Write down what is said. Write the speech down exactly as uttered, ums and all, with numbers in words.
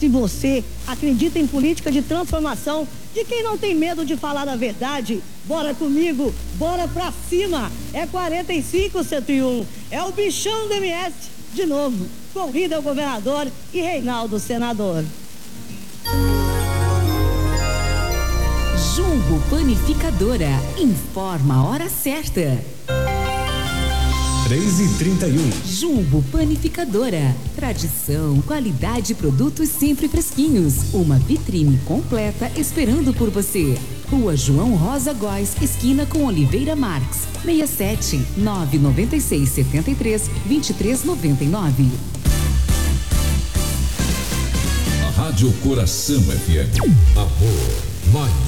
Se você acredita em política de transformação, de quem não tem medo de falar a verdade, bora comigo, bora pra cima. É quarenta e cinco, cento e um. É o bichão do M S, de novo. Corrida ao governador e Reinaldo senador. Jumbo Panificadora. Informa a hora certa. três e trinta e um. Jumbo Panificadora. Tradição, qualidade e produtos sempre fresquinhos. Uma vitrine completa esperando por você. Rua João Rosa Góes, esquina com Oliveira Marques. seis sete nove nove seis sete três dois três nove nove. A Rádio Coração F M. Amor, maior.